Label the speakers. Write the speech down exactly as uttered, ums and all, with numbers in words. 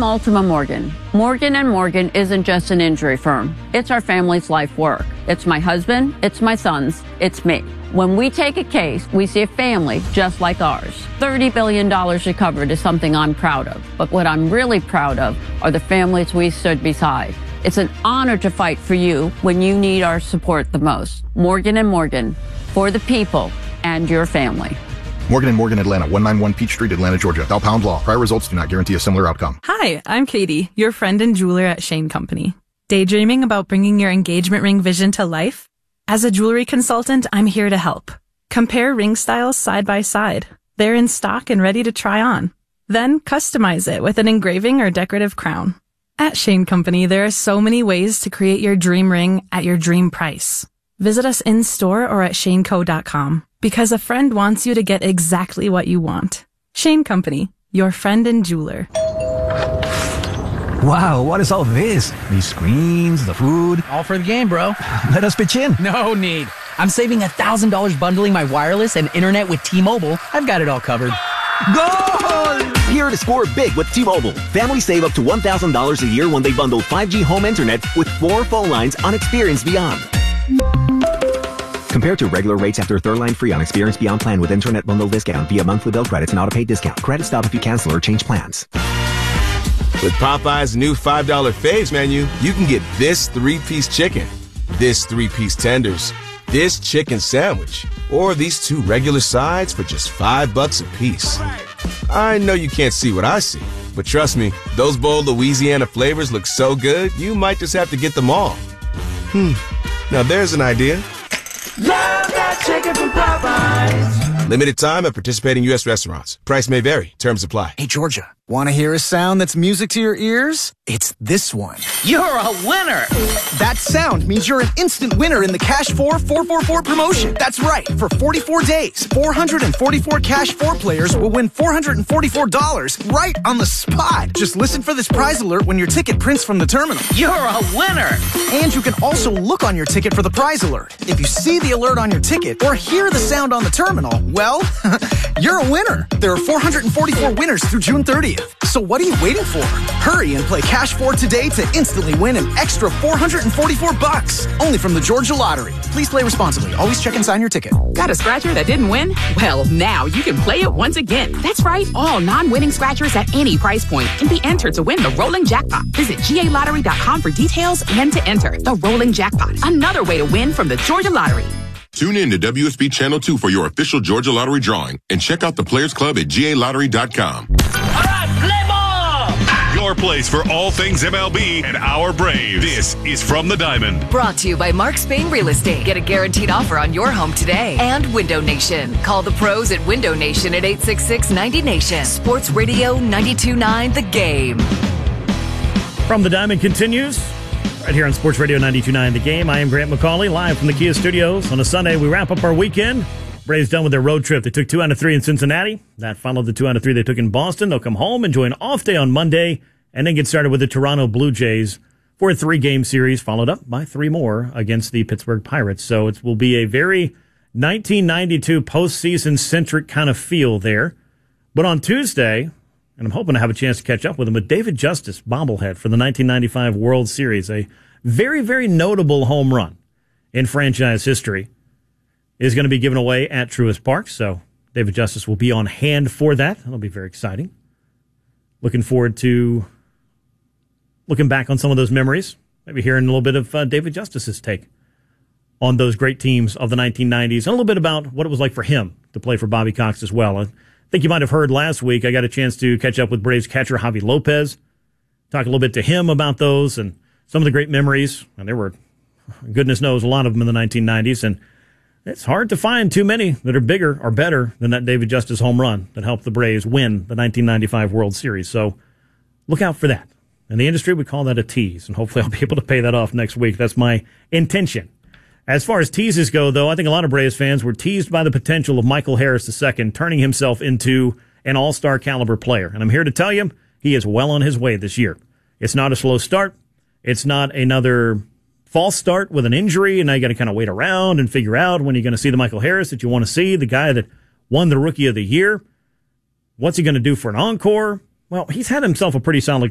Speaker 1: I'm Ultima Morgan. Morgan and Morgan isn't just an injury firm. It's our family's life work. It's my husband, it's my sons, it's me. When we take a case, we see a family just like ours. thirty billion dollars recovered is something I'm proud of. But what I'm really proud of are the families we stood beside. It's an honor to fight for you when you need our support the most. Morgan and Morgan, for the people and your family.
Speaker 2: Morgan and Morgan, Atlanta, one ninety-one Peachtree, Atlanta, Georgia. Bell Pound Law. Prior results do not guarantee a similar outcome.
Speaker 3: Hi, I'm Katie, your friend and jeweler at Shane Company. Daydreaming about bringing your engagement ring vision to life? As a jewelry consultant, I'm here to help. Compare ring styles side by side. They're in stock and ready to try on. Then customize it with an engraving or decorative crown. At Shane Company, there are so many ways to create your dream ring at your dream price. Visit us in-store or at shane co dot com because a friend wants you to get exactly what you want. Shane Company, your friend and jeweler.
Speaker 4: Wow, what is all this? These screens, the food.
Speaker 5: All for the game, bro.
Speaker 4: Let us pitch in.
Speaker 5: No need. I'm saving one thousand dollars bundling my wireless and internet with T-Mobile. I've got it all covered.
Speaker 4: Goal!
Speaker 6: Here to score big with T-Mobile. Families save up to one thousand dollars a year when they bundle five G home internet with four phone lines on Experience Beyond. Compared to regular rates after third line free on Experience Beyond plan with internet bundle discount via monthly bill credits and auto-pay discount. Credit stop if you cancel or change plans.
Speaker 7: With Popeye's new five dollar Faves menu, you can get this three-piece chicken, this three-piece tenders, this chicken sandwich, or these two regular sides for just five bucks a piece. I know you can't see what I see, but trust me, those bold Louisiana flavors look so good, you might just have to get them all. Hmm, now there's an idea.
Speaker 8: Love that chicken from Popeyes.
Speaker 7: Limited time at participating U S restaurants. Price may vary. Terms apply.
Speaker 9: Hey, Georgia, want to hear a sound that's music to your ears? It's this one.
Speaker 8: You're a winner.
Speaker 9: That sound means you're an instant winner in the Cash four four four four promotion. That's right. For forty-four days, four hundred forty-four Cash four players will win four hundred forty-four dollars right on the spot. Just listen for this prize alert when your ticket prints from the terminal.
Speaker 8: You're a winner.
Speaker 9: And you can also look on your ticket for the prize alert. If you see the alert on your ticket or hear the sound on the terminal, well, you're a winner. There are four hundred forty-four winners through June thirtieth. So what are you waiting for? Hurry and play Cash four today to instantly win an extra four hundred forty-four bucks. Only from the Georgia Lottery. Please play responsibly. Always check and sign your ticket.
Speaker 10: Got a scratcher that didn't win? Well, now you can play it once again. That's right. All non-winning scratchers at any price point can be entered to win the Rolling Jackpot. Visit G A lottery dot com for details and to enter the Rolling Jackpot. Another way to win from the Georgia Lottery.
Speaker 11: Tune in to W S B Channel two for your official Georgia Lottery drawing and check out the Players Club at G A lottery dot com.
Speaker 8: All right, play ball!
Speaker 12: Your place for all things M L B and our Braves. This is From the Diamond.
Speaker 13: Brought to you by Mark Spain Real Estate. Get a guaranteed offer on your home today. And Window Nation. Call the pros at Window Nation at eight six six, ninety nation. Sports Radio ninety-two point nine The Game.
Speaker 14: From the Diamond continues right here on Sports Radio ninety-two point nine The Game. I am Grant McCauley, live from the Kia Studios. On a Sunday, we wrap up our weekend. Braves done with their road trip. They took two out of three in Cincinnati. That followed the two out of three they took in Boston. They'll come home, enjoy an off day on Monday, and then get started with the Toronto Blue Jays for a three-game series, followed up by three more against the Pittsburgh Pirates. So it will be a very nineteen ninety-two postseason-centric kind of feel there. But on Tuesday, and I'm hoping to have a chance to catch up with him, but David Justice bobblehead for the nineteen ninety-five World Series, a very, very notable home run in franchise history, is going to be given away at Truist Park. So David Justice will be on hand for that. That'll be very exciting. Looking forward to looking back on some of those memories, maybe hearing a little bit of uh, David Justice's take on those great teams of the nineteen nineties, and a little bit about what it was like for him to play for Bobby Cox as well. I think you might have heard last week, I got a chance to catch up with Braves catcher Javi Lopez, talk a little bit to him about those and some of the great memories. And there were, goodness knows, a lot of them in the nineteen nineties. And it's hard to find too many that are bigger or better than that David Justice home run that helped the Braves win the nineteen ninety-five World Series. So look out for that. In the industry, we call that a tease, and hopefully I'll be able to pay that off next week. That's my intention. As far as teases go, though, I think a lot of Braves fans were teased by the potential of Michael Harris the Second turning himself into an all-star caliber player. And I'm here to tell you, he is well on his way this year. It's not a slow start. It's not another false start with an injury, and now you got to kind of wait around and figure out when you're going to see the Michael Harris that you want to see, the guy that won the Rookie of the Year. What's he going to do for an encore? Well, he's had himself a pretty solid